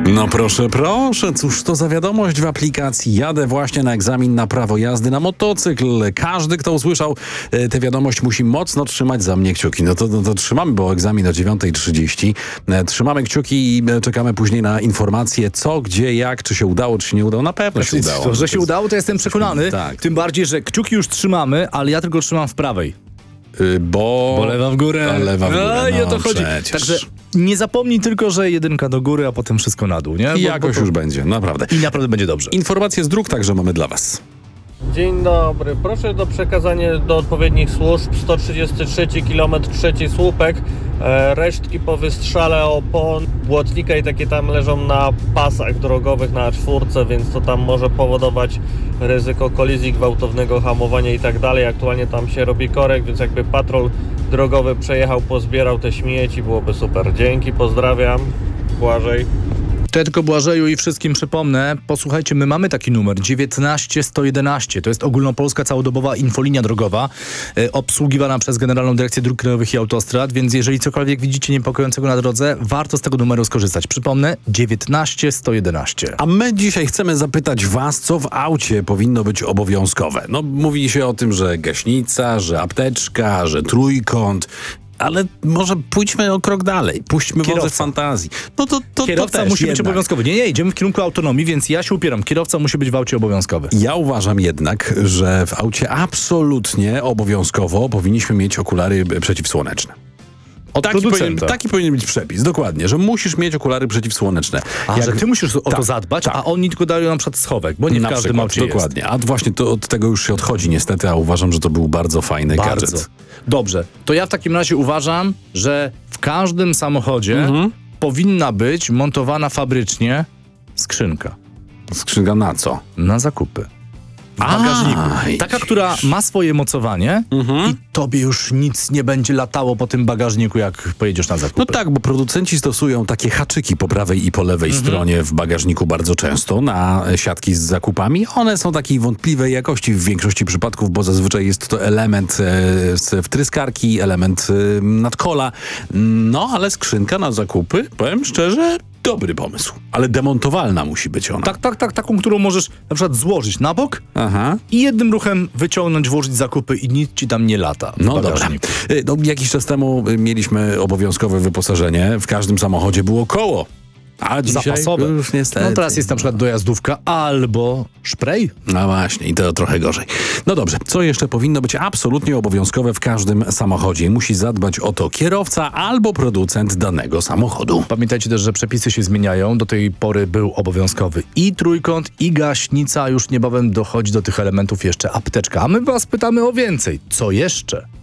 No proszę, cóż to za wiadomość w aplikacji? Jadę właśnie na egzamin na prawo jazdy na motocykl. Każdy, kto usłyszał tę wiadomość, musi mocno trzymać za mnie kciuki. No to trzymamy, bo egzamin o 9:30. Trzymamy kciuki i czekamy później na informacje, co, gdzie, jak, czy się udało, czy się nie udało. Na pewno się udało. To, że się udało, to jestem przekonany. Tak. Tym bardziej, że kciuki już trzymamy, ale ja tylko trzymam w prawej. Bo lewa w górę. A lewa w górę, I o to chodzi. przecież. Także nie zapomnij tylko, że 1 do góry, a potem wszystko na dół, nie? I jakoś już będzie, naprawdę. I naprawdę będzie dobrze. Informacje z dróg także mamy dla was. Dzień dobry, proszę do przekazania do odpowiednich służb 133 km 3 słupek, resztki po wystrzale opon, błotnika i takie tam leżą na pasach drogowych na A4, więc to tam może powodować ryzyko kolizji, gwałtownego hamowania i tak dalej. Aktualnie tam się robi korek, więc jakby patrol drogowy przejechał, pozbierał te śmieci, byłoby super. Dzięki, pozdrawiam, Błażej. To ja tylko Błażeju i wszystkim przypomnę, posłuchajcie, my mamy taki numer 19111, to jest ogólnopolska całodobowa infolinia drogowa, obsługiwana przez Generalną Dyrekcję Dróg Krajowych i Autostrad, więc jeżeli cokolwiek widzicie niepokojącego na drodze, warto z tego numeru skorzystać. Przypomnę, 19111. A my dzisiaj chcemy zapytać was, co w aucie powinno być obowiązkowe. No, mówi się o tym, że gaśnica, że apteczka, że trójkąt. Ale może pójdźmy o krok dalej. Puśćmy wodze fantazji. No to Kierowca też musi być jednak obowiązkowy. Nie, idziemy w kierunku autonomii, więc ja się upieram. Kierowca musi być w aucie obowiązkowy. Ja uważam jednak, że w aucie absolutnie obowiązkowo powinniśmy mieć okulary przeciwsłoneczne. Od producenta. Taki powinien być przepis, dokładnie, że musisz mieć okulary przeciwsłoneczne. Że ty musisz o to zadbać, a oni tylko dają na przykład schowek, bo nie w każdym aucie jest. Dokładnie, a właśnie to od tego już się odchodzi niestety, a uważam, że to był bardzo fajny gadżet. Dobrze, to ja w takim razie uważam, że w każdym samochodzie powinna być montowana fabrycznie skrzynka. Skrzynka na co? Na zakupy. W bagażniku. Taka, która ma swoje mocowanie i tobie już nic nie będzie latało po tym bagażniku, jak pojedziesz na zakupy. No tak, bo producenci stosują takie haczyki po prawej i po lewej stronie w bagażniku bardzo często na siatki z zakupami. One są takiej wątpliwej jakości w większości przypadków, bo zazwyczaj jest to element wtryskarki, element nadkola. No, ale skrzynka na zakupy, powiem szczerze, dobry pomysł, ale demontowalna musi być ona. Tak, taką, którą możesz na przykład złożyć na bok i jednym ruchem wyciągnąć, włożyć zakupy i nic ci tam nie lata. No dobra. No, jakiś czas temu mieliśmy obowiązkowe wyposażenie. W każdym samochodzie było koło. A dzisiaj zapasowe. Już niestety. No teraz jest na przykład dojazdówka albo szprej. No właśnie, i to trochę gorzej. No dobrze, co jeszcze powinno być absolutnie obowiązkowe w każdym samochodzie? Musi zadbać o to kierowca albo producent danego samochodu. Pamiętajcie też, że przepisy się zmieniają. Do tej pory był obowiązkowy i trójkąt, i gaśnica. Już niebawem dochodzi do tych elementów jeszcze apteczka. A my was pytamy o więcej. Co jeszcze?